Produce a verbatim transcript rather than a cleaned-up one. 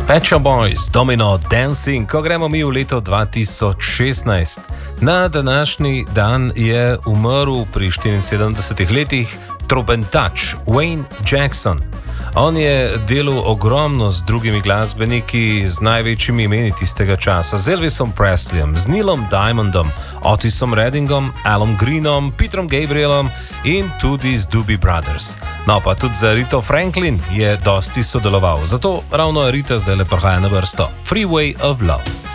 Pet Shop Boys, Domino Dancing, ko gremo mi v leto dva tisoč šestnajst. Na današnji dan je umrl pri štiriinsedemdesetih letih trobentač Wayne Jackson. On je delal ogromno z drugimi glasbeniki, z največjimi imeni tistega časa, z Elvisom Presleyem, z Neilom Diamondom, Otisom Reddingom, Alom Greenom, Petrom Gabrielom in tudi z Doobie Brothers. No, pa tudi za Rito Franklin je dosti sodeloval, zato ravno Rita zdaj le prihaja na vrsto. Freeway of Love.